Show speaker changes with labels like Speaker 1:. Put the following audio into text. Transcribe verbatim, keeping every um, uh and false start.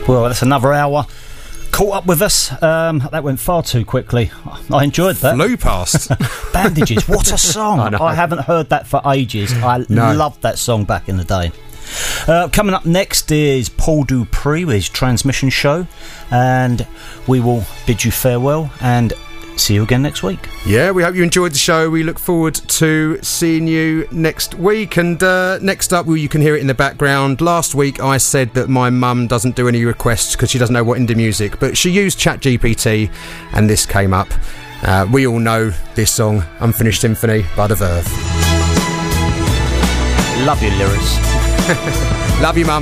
Speaker 1: Well, that's another hour. Caught up with us. Um, that went far too quickly. I enjoyed that.
Speaker 2: Flew past.
Speaker 1: Bandages, what a song.
Speaker 2: I know.
Speaker 1: I haven't heard that for ages. I
Speaker 2: No.
Speaker 1: loved that song back in the day. Uh, coming up next is Paul Dupree with his Transmission Show, and we will bid you farewell and see you again next week.
Speaker 2: Yeah, we hope you enjoyed the show. We look forward to seeing you next week. And uh, next up, well, you can hear it in the background. Last week, I said that my mum doesn't do any requests because she doesn't know what indie music, but she used ChatGPT, and this came up. Uh, we all know this song, Unfinished Symphony by The Verve.
Speaker 1: Love you, Lyris.
Speaker 2: Love you, mum.